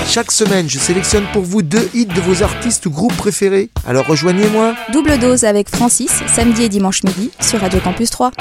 Chaque semaine, je sélectionne pour vous 2 hits de vos artistes ou groupes préférés. Alors rejoignez-moi. Double dose avec Francis, samedi et dimanche midi sur Radio Campus 3.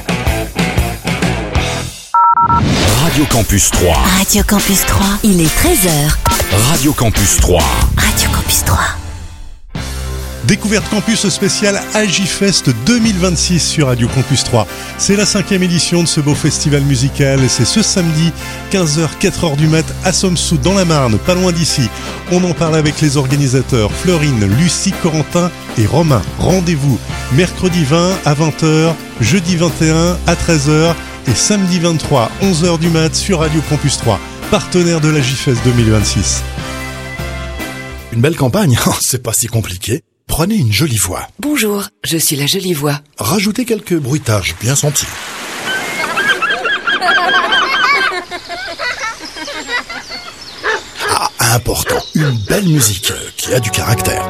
Radio Campus 3. Radio Campus 3, il est 13h. Radio Campus 3. Radio Campus 3. Découverte Campus spécial Agifest 2026 sur Radio Campus 3. C'est la 5e édition de ce beau festival musical et c'est ce samedi 15h, 4h du mat à Somsou dans la Marne, pas loin d'ici. On en parle avec les organisateurs Florine, Lucie, Corentin et Romain. Rendez-vous mercredi 20 à 20h, jeudi 21 à 13h et samedi 23 11h du mat sur Radio Campus 3, partenaire de l'Agifest 2026. Une belle campagne, c'est pas si compliqué. Prenez une jolie voix. Bonjour, je suis la jolie voix. Rajoutez quelques bruitages bien sentis. Ah, important, une belle musique qui a du caractère.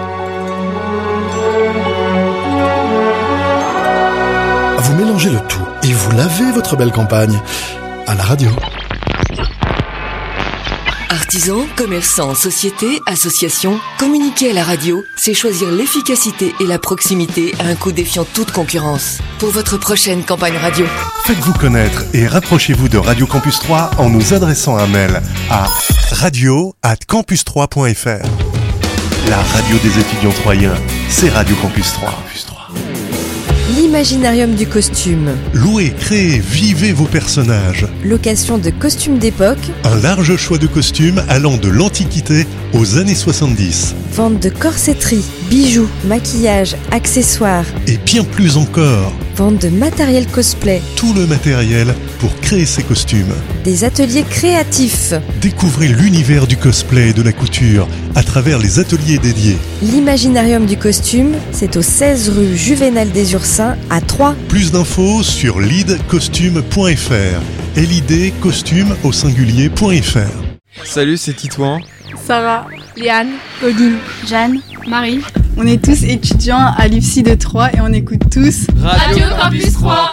Vous mélangez le tout et vous lavez votre belle campagne à la radio. Artisans, commerçants, sociétés, associations, communiquer à la radio, c'est choisir l'efficacité et la proximité à un coût défiant toute concurrence. Pour votre prochaine campagne radio. Faites-vous connaître et rapprochez-vous de Radio Campus 3 en nous adressant un mail à radio@campus3.fr. La radio des étudiants troyens, c'est Radio Campus 3. L'imaginarium du costume. Louez, créez, vivez vos personnages. Location de costumes d'époque. Un large choix de costumes allant de l'Antiquité aux années 70. Vente de corsetterie, bijoux, maquillage, accessoires. Et bien plus encore. Vente de matériel cosplay. Tout le matériel pour créer ces costumes. Des ateliers créatifs. Découvrez l'univers du cosplay et de la couture à travers les ateliers dédiés. L'imaginarium du costume, c'est au 16 rue Juvénal des Ursins à Troyes. Plus d'infos sur lidcostume.fr. lidcostume au singulier.fr. Salut, c'est Titouan. Sarah, Liane, Pauline, Jeanne, Marie. On est tous étudiants à l'IFSI de Troyes et on écoute tous Radio Campus 3.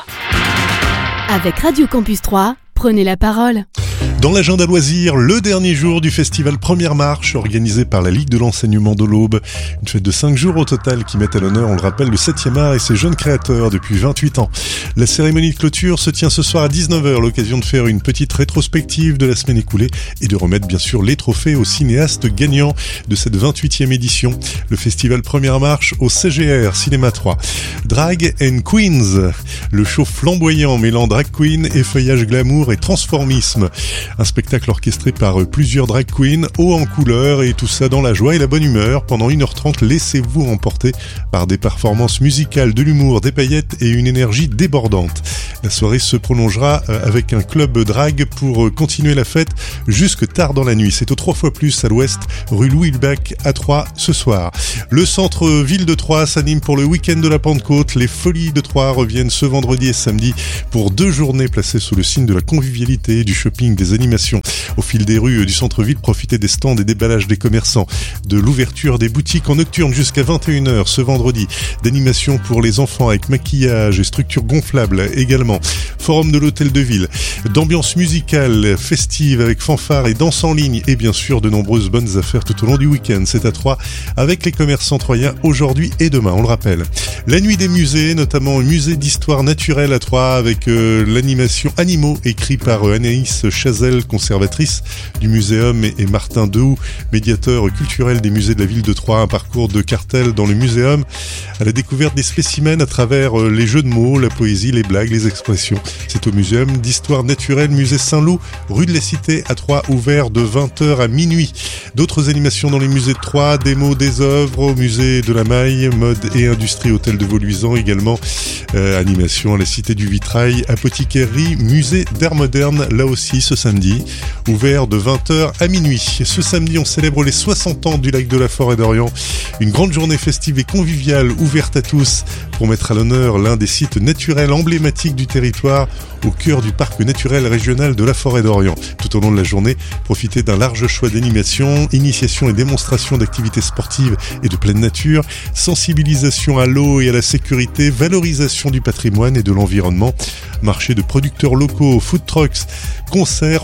Avec Radio Campus 3, prenez la parole. Dans l'agenda loisirs, le dernier jour du festival Première Marche, organisé par la Ligue de l'enseignement de l'Aube. Une fête de 5 jours au total qui met à l'honneur, on le rappelle, le 7e art et ses jeunes créateurs depuis 28 ans. La cérémonie de clôture se tient ce soir à 19h, l'occasion de faire une petite rétrospective de la semaine écoulée et de remettre bien sûr les trophées aux cinéastes gagnants de cette 28e édition. Le festival Première Marche au CGR Cinéma 3. Drag and Queens, le show flamboyant mêlant drag queen, effeuillage glamour et transformisme. Un spectacle orchestré par plusieurs drag queens, haut en couleur et tout ça dans la joie et la bonne humeur. Pendant 1h30, laissez-vous emporter par des performances musicales, de l'humour, des paillettes et une énergie débordante. La soirée se prolongera avec un club drag pour continuer la fête jusque tard dans la nuit. C'est au 3 fois plus à l'ouest, rue Louis Hulbach à Troyes ce soir. Le centre-ville de Troyes s'anime pour le week-end de la Pentecôte. Les Folies de Troyes reviennent ce vendredi et samedi pour 2 journées placées sous le signe de la convivialité, du shopping, des animations. Au fil des rues du centre-ville, profitez des stands et déballages des commerçants, de l'ouverture des boutiques en nocturne jusqu'à 21h ce vendredi, d'animations pour les enfants avec maquillage et structures gonflables également, forum de l'hôtel de ville, d'ambiance musicale festive avec fanfare et danse en ligne et bien sûr de nombreuses bonnes affaires tout au long du week-end. C'est à Troyes avec les commerçants troyens aujourd'hui et demain, on le rappelle. La nuit des musées, notamment un musée d'histoire naturelle à Troyes avec l'animation Animaux écrit par Anaïs Chazelle, conservatrice du muséum, et Martin Dehoux, médiateur culturel des musées de la ville de Troyes. Un parcours de cartel dans le muséum à la découverte des spécimens à travers les jeux de mots, la poésie, les blagues, les expressions. C'est au muséum d'histoire naturelle, musée Saint-Loup, rue de la Cité à Troyes, ouvert de 20h à minuit. D'autres animations dans les musées de Troyes, démos des œuvres au musée de la Maille, mode et industrie, hôtel de Vauluisan également, animation à la Cité du Vitrail, apothicairie, musée d'art moderne, là aussi ce samedi, ouvert de 20h à minuit. Ce samedi, on célèbre les 60 ans du lac de la Forêt d'Orient. Une grande journée festive et conviviale ouverte à tous pour mettre à l'honneur l'un des sites naturels emblématiques du territoire au cœur du parc naturel régional de la Forêt d'Orient. Tout au long de la journée, profitez d'un large choix d'animations, initiations et démonstrations d'activités sportives et de pleine nature, sensibilisation à l'eau et à la sécurité, valorisation du patrimoine et de l'environnement, marché de producteurs locaux, food trucks, concerts,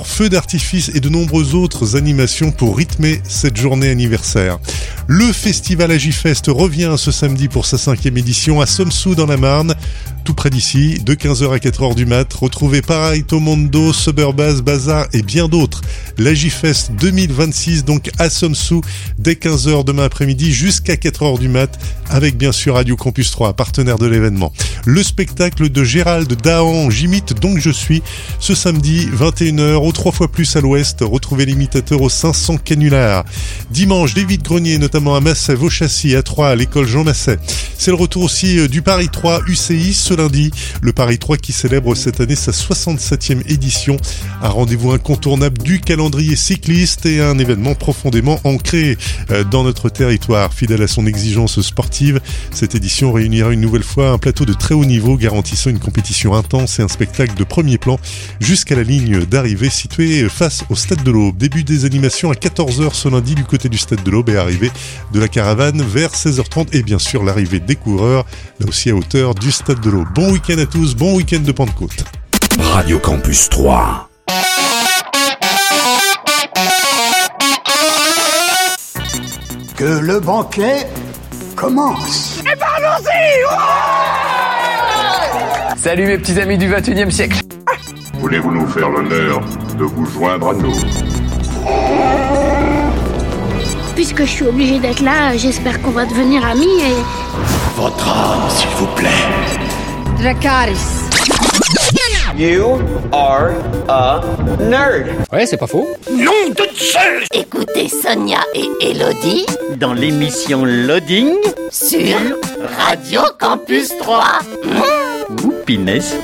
sport, feux d'artifice et de nombreuses autres animations pour rythmer cette journée anniversaire. Le festival Agifest revient ce samedi pour sa 5e édition à Somsou dans la Marne, tout près d'ici, de 15h à 4h du mat. Retrouvez Paraito Mondo, Suburbaz, Bazar et bien d'autres. L'Agifest 2026 donc à Somsou dès 15h demain après-midi jusqu'à 4h du mat avec bien sûr Radio Campus 3, partenaire de l'événement. Le spectacle de Gérald Dahan, J'imite donc je suis, ce samedi 21h au 3 fois plus à l'ouest. Retrouvez l'imitateur au 500 canulars. Dimanche, des vide-greniers notamment à Massey, Vauchassis, à Troyes, à l'école Jean Massey. C'est le retour aussi du Paris 3 UCI ce lundi. Le Paris 3 qui célèbre cette année sa 67e édition. Un rendez-vous incontournable du calendrier cycliste et un événement profondément ancré dans notre territoire. Fidèle à son exigence sportive, cette édition réunira une nouvelle fois un plateau de très haut niveau garantissant une compétition intense et un spectacle de premier plan jusqu'à la ligne d'arrivée située face au Stade de l'Aube. Début des animations à 14h ce lundi du côté du Stade de l'Aube et arrivée de la caravane vers 16h30 et bien sûr l'arrivée des coureurs, là aussi à hauteur du Stade de l'Aube. Bon week-end à tous, bon week-end de Pentecôte. Radio Campus 3. Que le banquet commence. Et ben allons-y! Salut mes petits amis du 21e siècle. Voulez-vous nous faire l'honneur de vous joindre à nous? Puisque je suis obligé d'être là, j'espère qu'on va devenir amis et... Votre âme, s'il vous plaît. Dracarys. You are a nerd. Ouais, c'est pas faux. Nom de Zeus! Écoutez Sonia et Elodie dans l'émission Loading sur Radio Campus 3. Pinesse.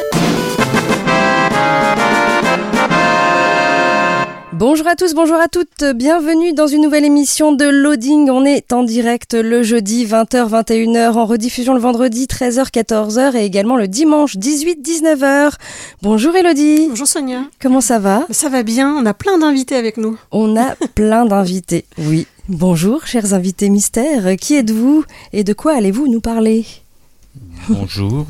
Bonjour à tous, bonjour à toutes, bienvenue dans une nouvelle émission de Loading. On est en direct le jeudi 20h-21h, en rediffusion le vendredi 13h-14h et également le dimanche 18-19h. Bonjour Elodie. Bonjour Sonia. Comment ça va ? Ça va bien, on a plein d'invités avec nous. On a plein d'invités, oui. Bonjour chers invités mystères, qui êtes-vous et de quoi allez-vous nous parler ? Bonjour,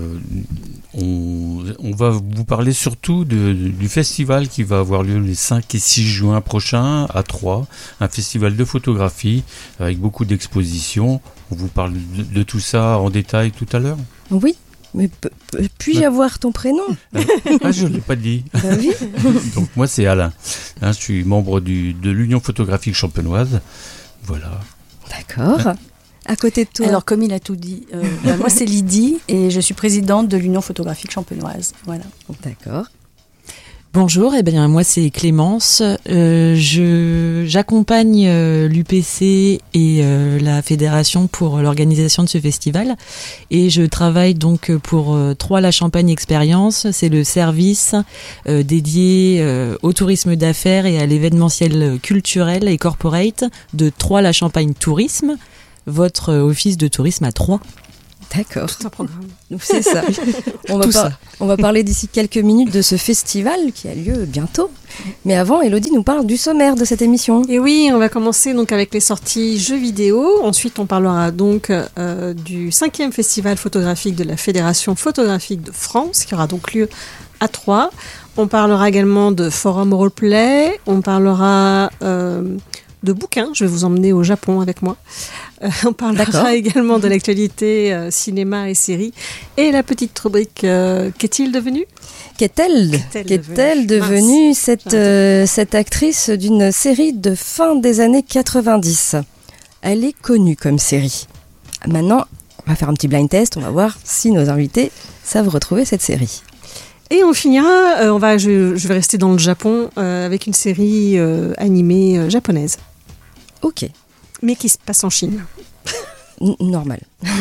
on va vous parler surtout du festival qui va avoir lieu les 5 et 6 juin prochains à Troyes, un festival de photographie avec beaucoup d'expositions. On vous parle de tout ça en détail tout à l'heure. Oui, mais puis-je avoir ton prénom ? Je ne l'ai pas dit. Oui. Donc moi c'est Alain, je suis membre de l'Union photographique champenoise. Voilà. D'accord. À côté de toi. Alors, comme il a tout dit, moi c'est Lydie et je suis présidente de l'Union photographique champenoise. Voilà. D'accord. Bonjour, moi c'est Clémence. J'accompagne l'UPC et la fédération pour l'organisation de ce festival et je travaille donc pour Troyes la Champagne Expérience. C'est le service dédié au tourisme d'affaires et à l'événementiel culturel et corporate de Troyes la Champagne Tourisme. Votre office de tourisme à Troyes. D'accord. Tout un programme. C'est ça. On va parler d'ici quelques minutes de ce festival qui a lieu bientôt. Mais avant, Elodie nous parle du sommaire de cette émission. Et oui, on va commencer donc avec les sorties jeux vidéo. Ensuite, on parlera donc du 5e festival photographique de la Fédération photographique de France, qui aura donc lieu à Troyes. On parlera également de forum roleplay. On parlera de bouquins. Je vais vous emmener au Japon avec moi. On parlera également de l'actualité cinéma et séries. Et la petite rubrique qu'est-il devenu ? Qu'est-elle devenue cette actrice d'une série de fin des années 90 ? Elle est connue comme série. Maintenant, on va faire un petit blind test. On va voir si nos invités savent retrouver cette série. Et on finira, je vais rester dans le Japon avec une série animée japonaise. Ok. Mais qui se passe en Chine. Normal.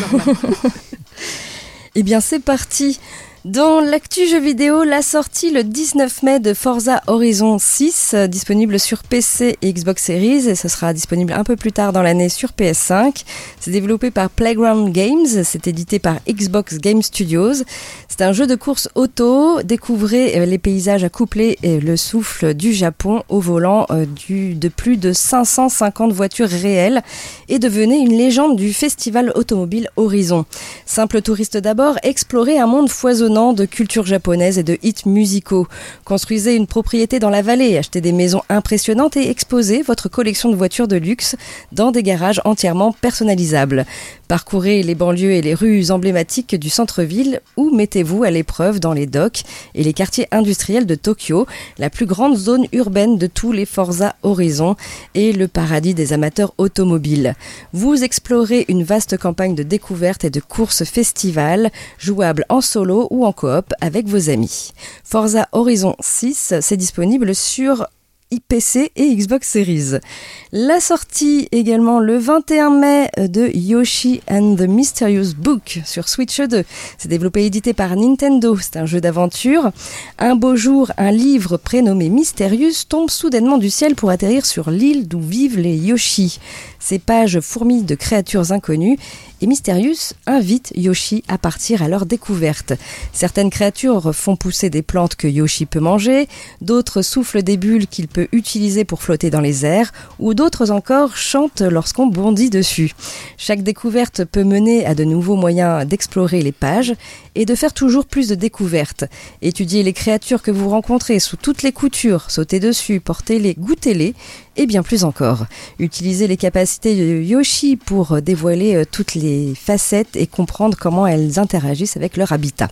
Eh bien, c'est parti. Dans l'actu jeux vidéo, la sortie le 19 mai de Forza Horizon 6, disponible sur PC et Xbox Series, et ce sera disponible un peu plus tard dans l'année sur PS5. C'est développé par Playground Games, c'est édité par Xbox Game Studios. C'est un jeu de course auto, découvrez les paysages accouplés et le souffle du Japon au volant de plus de 550 voitures réelles et devenez une légende du festival automobile Horizon. Simple touriste d'abord, explorez un monde foisonnant foisonnant de culture japonaise et de hits musicaux. Construisez une propriété dans la vallée, achetez des maisons impressionnantes et exposez votre collection de voitures de luxe dans des garages entièrement personnalisables. Parcourez les banlieues et les rues emblématiques du centre-ville ou mettez-vous à l'épreuve dans les docks et les quartiers industriels de Tokyo, la plus grande zone urbaine de tous les Forza Horizon et le paradis des amateurs automobiles. Vous explorez une vaste campagne de découvertes et de courses festivals, jouables en solo ou en coop avec vos amis. Forza Horizon 6, c'est disponible sur PC et Xbox Series. La sortie également le 21 mai de Yoshi and the Mysterious Book sur Switch 2. C'est développé et édité par Nintendo. C'est un jeu d'aventure. Un beau jour, un livre prénommé Mysterious tombe soudainement du ciel pour atterrir sur l'île d'où vivent les Yoshi. Ces pages fourmillent de créatures inconnues et Mysterious invite Yoshi à partir à leur découverte. Certaines créatures font pousser des plantes que Yoshi peut manger, d'autres soufflent des bulles qu'il peut utiliser pour flotter dans les airs, ou d'autres encore chantent lorsqu'on bondit dessus. Chaque découverte peut mener à de nouveaux moyens d'explorer les pages et de faire toujours plus de découvertes. Étudiez les créatures que vous rencontrez sous toutes les coutures, sautez dessus, portez-les, goûtez-les, et bien plus encore. Utilisez les capacités de Yoshi pour dévoiler toutes les facettes et comprendre comment elles interagissent avec leur habitat.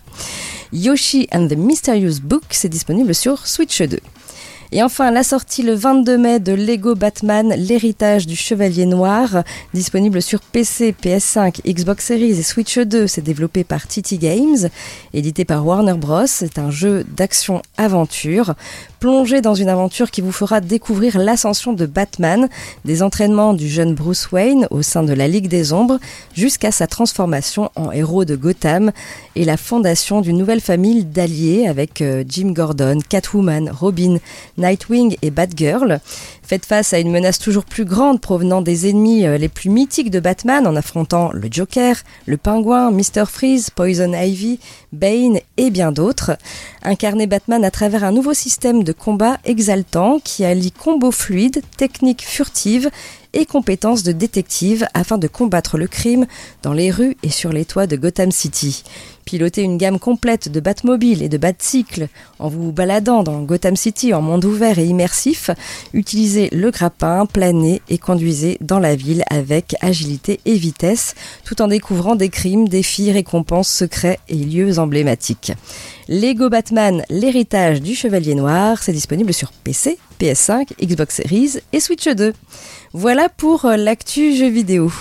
Yoshi and the Mysterious Book, c'est disponible sur Switch 2. Et enfin, la sortie le 22 mai de Lego Batman, l'héritage du Chevalier Noir, disponible sur PC, PS5, Xbox Series et Switch 2. C'est développé par TT Games, édité par Warner Bros. C'est un jeu d'action-aventure. Plongez dans une aventure qui vous fera découvrir l'ascension de Batman, des entraînements du jeune Bruce Wayne au sein de la Ligue des Ombres, jusqu'à sa transformation en héros de Gotham et la fondation d'une nouvelle famille d'alliés avec Jim Gordon, Catwoman, Robin, Nightwing et Batgirl. Faites face à une menace toujours plus grande provenant des ennemis les plus mythiques de Batman en affrontant le Joker, le Pingouin, Mr. Freeze, Poison Ivy, Bane et bien d'autres. Incarnez Batman à travers un nouveau système de combat exaltant qui allie combos fluides, techniques furtives et compétences de détective afin de combattre le crime dans les rues et sur les toits de Gotham City. Pilotez une gamme complète de Batmobile et de Batcycle en vous baladant dans Gotham City en monde ouvert et immersif. Utilisez le grappin, planez et conduisez dans la ville avec agilité et vitesse tout en découvrant des crimes, défis, récompenses, secrets et lieux emblématiques. Lego Batman, l'héritage du Chevalier Noir, c'est disponible sur PC, PS5, Xbox Series et Switch 2. Voilà pour l'actu jeux vidéo.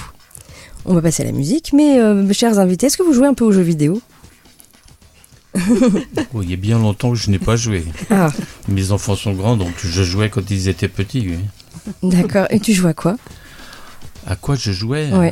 On va passer à la musique, mais chers invités, est-ce que vous jouez un peu aux jeux vidéo ? Oh, il y a bien longtemps que je n'ai pas joué. Ah. Mes enfants sont grands, donc je jouais quand ils étaient petits. Oui. D'accord, et tu joues à quoi ? À quoi je jouais ? Ouais.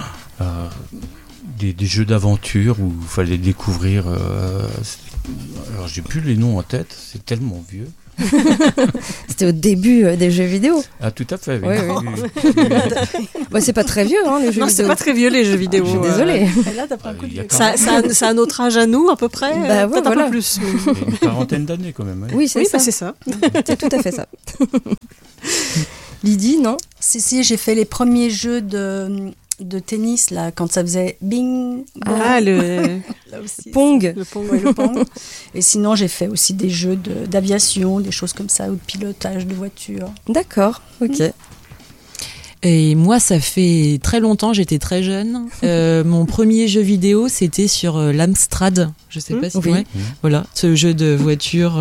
Des jeux d'aventure où il fallait découvrir... alors j'ai plus les noms en tête, c'est tellement vieux. C'était au début des jeux vidéo. Ah tout à fait, oui. Bah, c'est pas très vieux, hein, les jeux vidéo. Non, c'est pas très vieux, les jeux vidéo. Je suis désolée. Là, t'as pris un coup de vieux. Ça a notre âge à nous, à peu près. Bah, peut-être voilà. un peu plus. Il y a une quarantaine d'années quand même. Hein. Oui, c'est ça. Bah, c'est ça. C'est tout à fait ça. Lydie, non ? Si, j'ai fait les premiers jeux de tennis, là, quand ça faisait bing. Ah, le là aussi, Pong. Le Pong, ouais, le Pong. Et sinon, j'ai fait aussi des jeux d'aviation, des choses comme ça, ou de pilotage de voiture. D'accord, ok. Et moi, ça fait très longtemps, j'étais très jeune. Mon premier jeu vidéo, c'était sur l'Amstrad. Je sais pas si oui. Voilà, ce jeu de voiture.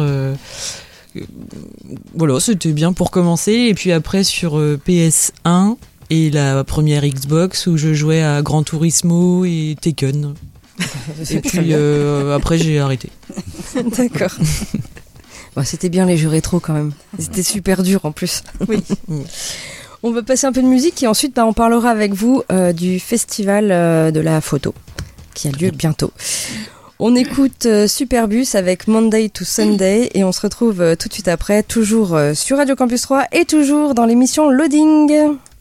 Voilà, c'était bien pour commencer. Et puis après, sur PS1 et la première Xbox, où je jouais à Gran Turismo et Tekken. Et puis après, j'ai arrêté. D'accord. Bon, c'était bien les jeux rétro quand même. C'était super dur en plus. Oui. On va passer un peu de musique et ensuite on parlera avec vous du festival de la photo qui a lieu bientôt. On écoute Superbus avec Monday to Sunday et on se retrouve tout de suite après, toujours sur Radio Campus 3 et toujours dans l'émission Loading.